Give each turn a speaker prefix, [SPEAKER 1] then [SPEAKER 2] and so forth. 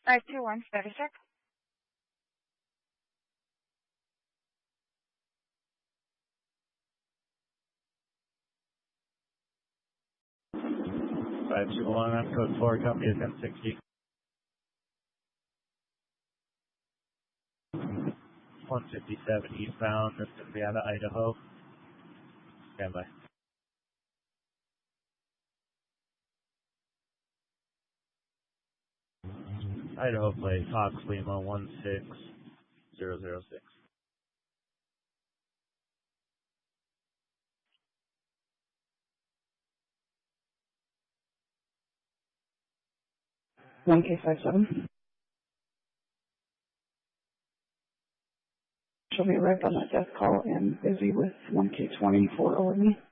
[SPEAKER 1] 521 status check.
[SPEAKER 2] I'm code 4, copy is 1060. 157 eastbound, that's going to be out of Idaho. Stand by. Idaho plate, Fox Lima 16006.
[SPEAKER 3] One K57. She'll be arrived on that death call and busy with 1K20 for Oregon.